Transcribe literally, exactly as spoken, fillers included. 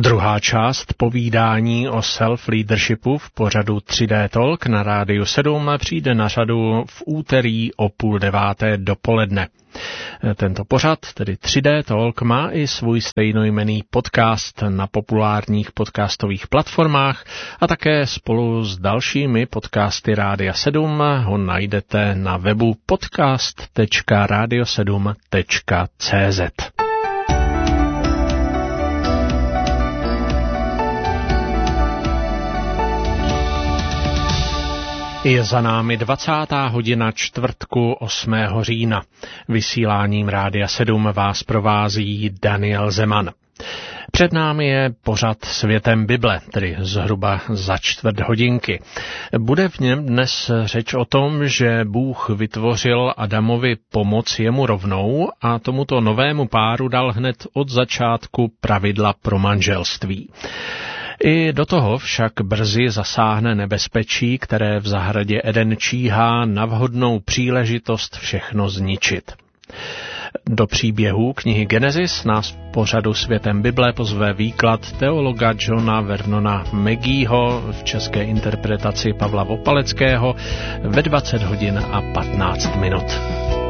Druhá část povídání o self-leadershipu v pořadu tři dé Talk na Rádiu sedm přijde na řadu v úterý o půl deváté dopoledne. Tento pořad, tedy tři dé Talk, má i svůj stejnojmenný podcast na populárních podcastových platformách a také spolu s dalšími podcasty Rádia sedm ho najdete na webu podcast tečka radio sedm tečka cé zet. Je za námi dvacátá hodina čtvrtku osmého října. Vysíláním Rádia sedm vás provází Daniel Zeman. Před námi je pořad Světem Bible, tedy zhruba za čtvrt hodinky. Bude v něm dnes řeč o tom, že Bůh vytvořil Adamovi pomoc jemu rovnou a tomuto novému páru dal hned od začátku pravidla pro manželství. I do toho však brzy zasáhne nebezpečí, které v zahradě Eden číhá na vhodnou příležitost všechno zničit. Do příběhů knihy Genesis nás v pořadu Světem Bible pozve výklad teologa Johna Vernona Maggieho v české interpretaci Pavla Vopaleckého ve dvacet hodin a patnáct minut.